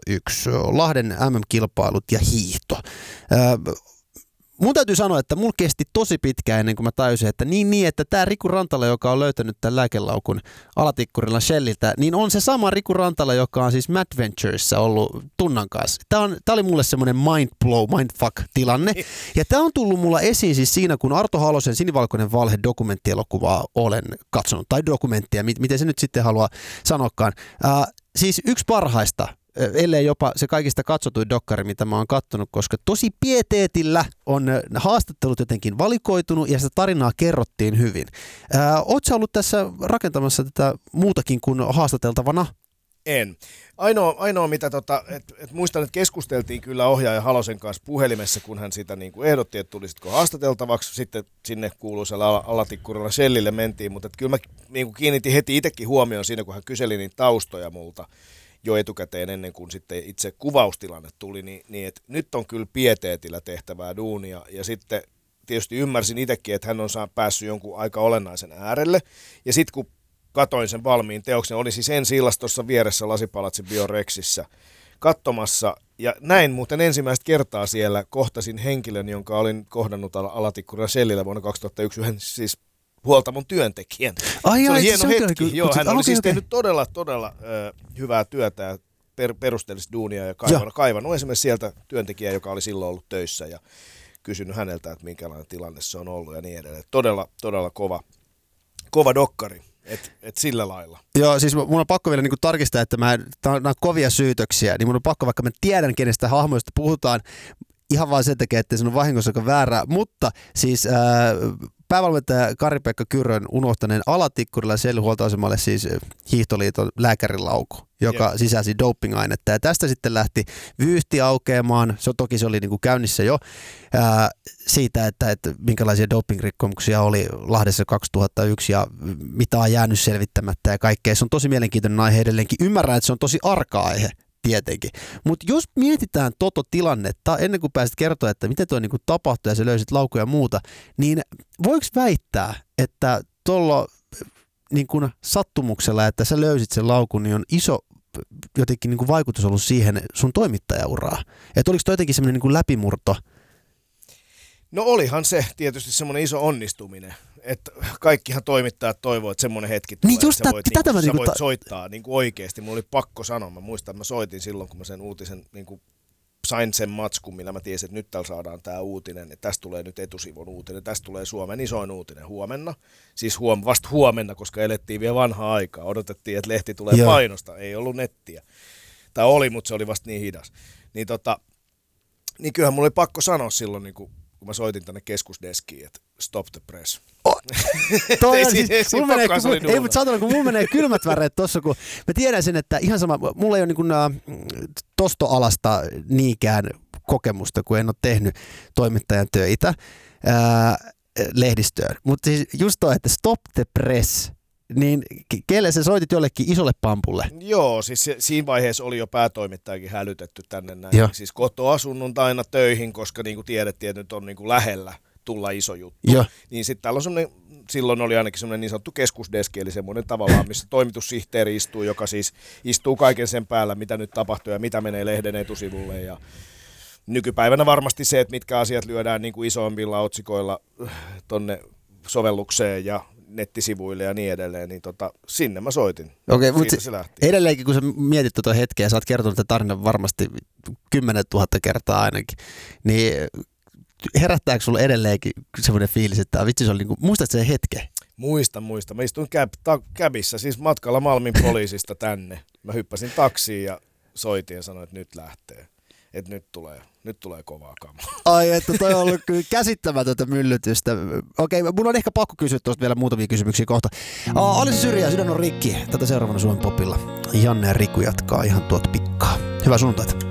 2001, Lahden MM-kilpailut ja hiihto. Mun täytyy sanoa, että mulla kesti tosi pitkään ennen kuin mä tajusin, että että tämä Riku Rantala, joka on löytänyt tämän lääkelaukun alatikkurilla Shelliltä, niin on se sama Riku Rantala, joka on siis Madventuressa ollut Tunnan kanssa. Tämä oli mulle semmoinen mindfuck-tilanne. Ja tämä on tullut mulla esiin siis siinä, kun Arto Halosen Sinivalkoinen valhe -dokumenttielokuvaa olen katsonut, tai dokumenttia, miten se nyt sitten haluaa sanoakaan. Siis yksi parhaista, ellei jopa se kaikista katsotuin dokkari, mitä mä oon katsonut, koska tosi pieteetillä on haastattelut jotenkin valikoitunut ja sitä tarinaa kerrottiin hyvin. Ootko sä ollut tässä rakentamassa tätä muutakin kuin haastateltavana? En. Ainoa mitä, muistan, että keskusteltiin kyllä ohjaaja Halosen kanssa puhelimessa, kun hän sitä niin kuin ehdotti, että tulisitko haastateltavaksi, sitten sinne kuuluisella alatikkurilla Shellille mentiin, mutta kyllä mä niin kuin kiinnitin heti itsekin huomioon siinä, kun hän kyseli niitä taustoja multa jo etukäteen ennen kuin sitten itse kuvaustilanne tuli, niin että nyt on kyllä pieteetillä tehtävää duunia, ja sitten tietysti ymmärsin itsekin, että hän on päässyt jonkun aika olennaisen äärelle, ja sitten kun katoin sen valmiin teoksen, oli siis ensi illassa tuossa vieressä Lasipalatsin Biorexissä katsomassa, ja näin muuten ensimmäistä kertaa siellä kohtasin henkilön, jonka olin kohdannut alatikkurilla Shellillä vuonna 2001, yhden siis huoltamon työntekijän. Se oli hieno hetki. Joo, hän oli siis tehnyt todella hyvää työtä ja perusteellista duunia ja kaivannut esimerkiksi sieltä työntekijää, joka oli silloin ollut töissä ja kysynyt häneltä, että minkälainen tilanne se on ollut ja niin edelleen. Todella kova dokkari. Et sillä lailla. Joo, siis mun on pakko vielä niin kuin tarkistaa, että nämä on kovia syytöksiä, niin mun on pakko, vaikka mä tiedän, kenestä hahmoista puhutaan, ihan vaan sen takia, että se on vahingossa väärää, mutta siis päävalmentaja Kari-Pekka Kyrön unohtaneen alatikkurilla Shell-huoltoasemalle siis Hiihtoliiton lääkärilauku, joka sisälsi doping-ainetta. Ja tästä sitten lähti vyyhti aukeamaan, toki se oli niin kuin käynnissä jo, siitä, että minkälaisia doping-rikkomuksia oli Lahdessa 2001 ja mitä on jäänyt selvittämättä ja kaikkea. Se on tosi mielenkiintoinen aihe edelleenkin. Ymmärrän, että se on tosi arka aihe. Tietenkin. Mutta jos mietitään tilannetta, ennen kuin pääsit kertoa, että miten tuo niinku tapahtui ja sä löysit laukuja ja muuta, niin voiko väittää, että tuolla niinku sattumuksella, että sä löysit sen laukun, niin on iso jotenkin niinku vaikutus ollut siihen sun toimittajauraa? Että oliko toi jotenkin semmoinen niinku läpimurto? No olihan se tietysti semmoinen iso onnistuminen, että kaikkihan toimittajat toivoo, että semmoinen hetki tulee, niin just että sä voit soittaa niin kuin oikeasti. Mulla oli pakko sanoa, mä muistan, että mä soitin silloin, kun mä sen uutisen niin kuin sain sen matskun, millä mä tiesin, että nyt täällä saadaan tää uutinen, että tästä tulee nyt etusivun uutinen, tästä tulee Suomen isoin uutinen huomenna. Siis vasta huomenna, koska elettiin vielä vanhaa aikaa, odotettiin, että lehti tulee painosta, ei ollut nettiä. Tai oli, mutta se oli vasta niin hidas. Niin kyllähän mulla oli pakko sanoa silloin, niin kun mä soitin tänne keskusdeskiin, että stop the press. Ei, mutta saatana, kun mulla menee kylmät väreet tossa, kun mä tiedän sen, että ihan sama, mulla ei ole niin tostoalasta niinkään kokemusta, kun en ole tehnyt toimittajan töitä lehdistöön. Mutta siis just toi, että stop the press, niin kelle sä soitit jollekin isolle pampulle? Joo, siis siinä vaiheessa oli jo päätoimittajakin hälytetty tänne näin. Joo. Siis kotoasunnuntaina töihin, koska niin kuin tiedettiin, että nyt on niin kuin lähellä tulla iso juttu. Joo. Niin sitten täällä on semmoinen, silloin oli ainakin semmoinen niin sanottu keskusdeski, eli semmoinen tavallaan, missä toimitussihteeri istuu, joka siis istuu kaiken sen päällä, mitä nyt tapahtuu ja mitä menee lehden etusivulle. Ja nykypäivänä varmasti se, että mitkä asiat lyödään niin kuin isoimmilla otsikoilla tonne sovellukseen ja nettisivuille ja niin edelleen, niin sinne mä soitin. Okei, mutta edelleenkin, kun sä mietit tuota hetkeä ja sä oot kertonut tätä tarinan varmasti 10 000 kertaa ainakin, niin herättääkö sulla edelleenkin semmoinen fiilis, että vitsi se oli niin kuin, muistatko sen hetken? Muistan. Mä istuin cabissa, siis matkalla Malmin poliisista tänne. Mä hyppäsin taksiin ja soitin ja sanoin, että nyt lähtee. Että nyt tulee kovaa kamaa. Ai, että toi on ollut kyllä käsittämätöntä myllytystä. Okei, mun on ehkä pakko kysyä tuosta vielä muutamia kysymyksiä kohta. Alisa Syrjä, Sydän on rikki. Tätä seuraavana Suomen Popilla. Janne ja Riku jatkaa ihan tuolta pikkaa. Hyvää sunnuntaita.